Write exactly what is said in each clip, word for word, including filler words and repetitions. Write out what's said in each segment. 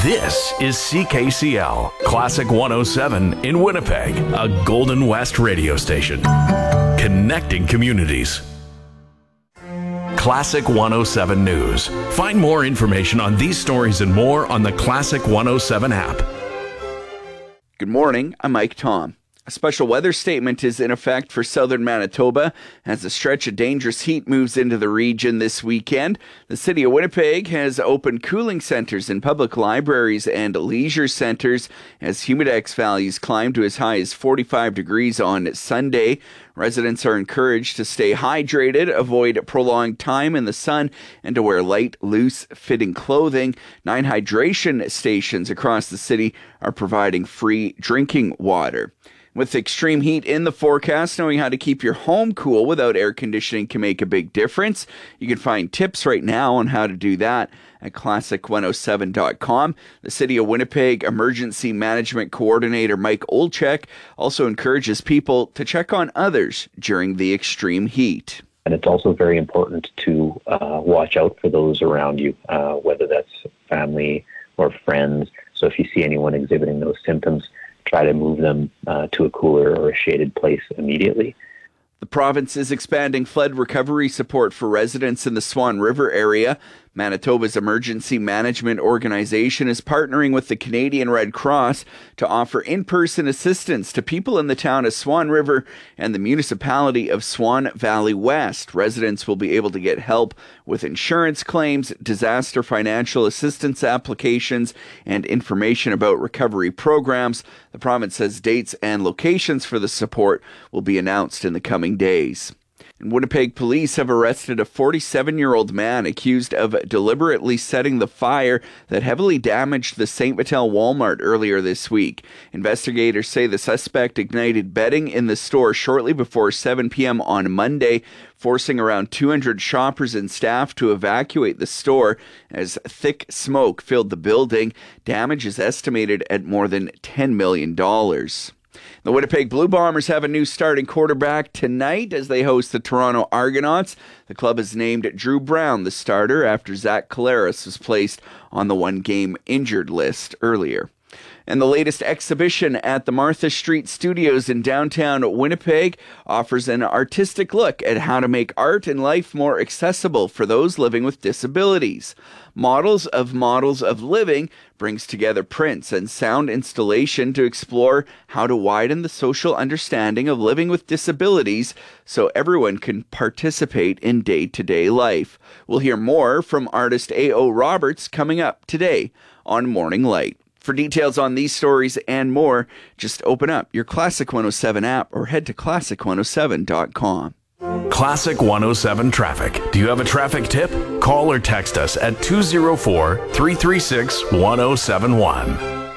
This is C K C L, Classic one oh seven in Winnipeg, a Golden West radio station. Connecting communities. Classic one oh seven News. Find more information on these stories and more on the Classic one oh seven app. Good morning, I'm Mike Tom. A special weather statement is in effect for southern Manitoba as a stretch of dangerous heat moves into the region this weekend. The city of Winnipeg has opened cooling centers in public libraries and leisure centers as humidex values climb to as high as forty-five degrees on Sunday. Residents are encouraged to stay hydrated, avoid prolonged time in the sun, and to wear light, loose-fitting clothing. Nine hydration stations across the city are providing free drinking water. With extreme heat in the forecast, knowing how to keep your home cool without air conditioning can make a big difference. You can find tips right now on how to do that at classic one oh seven dot com. The City of Winnipeg Emergency Management Coordinator Mike Olchek also encourages people to check on others during the extreme heat. And it's also very important to uh, watch out for those around you, uh, whether that's family or friends. So if you see anyone exhibiting those symptoms, try to move them uh, to a cooler or a shaded place immediately. The province is expanding flood recovery support for residents in the Swan River area. Manitoba's emergency management organization is partnering with the Canadian Red Cross to offer in-person assistance to people in the town of Swan River and the municipality of Swan Valley West. Residents will be able to get help with insurance claims, disaster financial assistance applications, and information about recovery programs. The province says dates and locations for the support will be announced in the coming days. Winnipeg police have arrested a forty-seven-year-old man accused of deliberately setting the fire that heavily damaged the Saint Vital Walmart earlier this week. Investigators say the suspect ignited bedding in the store shortly before seven p.m. on Monday, forcing around two hundred shoppers and staff to evacuate the store as thick smoke filled the building. Damage is estimated at more than ten million dollars. The Winnipeg Blue Bombers have a new starting quarterback tonight as they host the Toronto Argonauts. The club has named Drew Brown the starter after Zach Collaros was placed on the one-game injured list earlier. And the latest exhibition at the Martha Street Studios in downtown Winnipeg offers an artistic look at how to make art and life more accessible for those living with disabilities. Models of Models of Living brings together prints and sound installation to explore how to widen the social understanding of living with disabilities so everyone can participate in day-to-day life. We'll hear more from artist A O Roberts coming up today on Morning Light. For details on these stories and more, just open up your Classic one oh seven app or head to classic one oh seven dot com. Classic one oh seven Traffic. Do you have a traffic tip? Call or text us at two oh four, three three six, one oh seven one.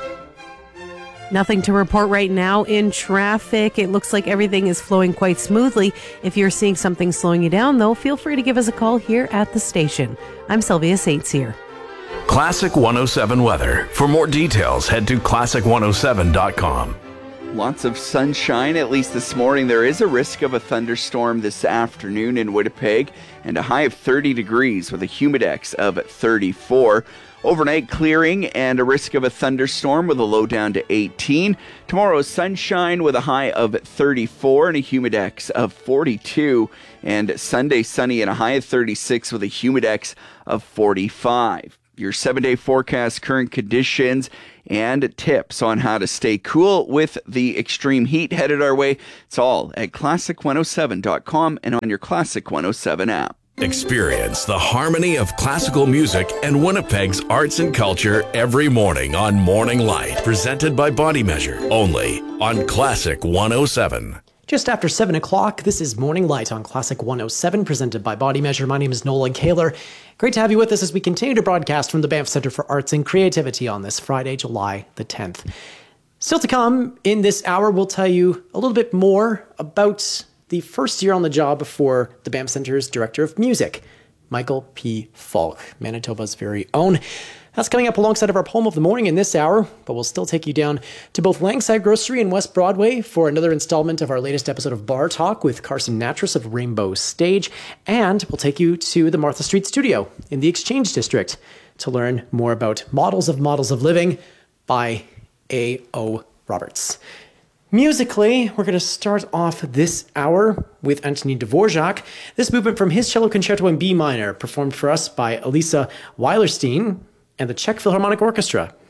Nothing to report right now in traffic. It looks like everything is flowing quite smoothly. If you're seeing something slowing you down, though, feel free to give us a call here at the station. I'm Sylvia Saints here. Classic one oh seven weather. For more details, head to classic one oh seven dot com. Lots of sunshine, at least this morning. There is a risk of a thunderstorm this afternoon in Winnipeg, and a high of thirty degrees with a humidex of thirty-four. Overnight clearing and a risk of a thunderstorm with a low down to eighteen. Tomorrow, sunshine with a high of thirty-four and a humidex of forty-two. And Sunday, sunny and a high of thirty-six with a humidex of forty-five. Your seven-day forecast, current conditions, and tips on how to stay cool with the extreme heat headed our way. It's all at classic one oh seven dot com and on your Classic one oh seven app. Experience the harmony of classical music and Winnipeg's arts and culture every morning on Morning Light, presented by Body Measure, only on Classic one oh seven. Just after seven o'clock, this is Morning Light on Classic one oh seven, presented by Body Measure. My name is Nolan Kaler. Great to have you with us as we continue to broadcast from the Banff Centre for Arts and Creativity on this Friday, July the tenth. Still to come in this hour, we'll tell you a little bit more about the first year on the job for the Banff Centre's Director of Music, Michael P. Falk, Manitoba's very own. That's coming up alongside of our poem of the morning in this hour, but we'll still take you down to both Langside Grocery and West Broadway for another installment of our latest episode of Bar Talk with Carson Natras of Rainbow Stage, and we'll take you to the Martha Street Studio in the Exchange District to learn more about Models of Models of Living by A O Roberts. Musically, we're going to start off this hour with Antonin Dvorak. This movement from his cello concerto in B minor, performed for us by Elisa Weilerstein and the Czech Philharmonic Orchestra.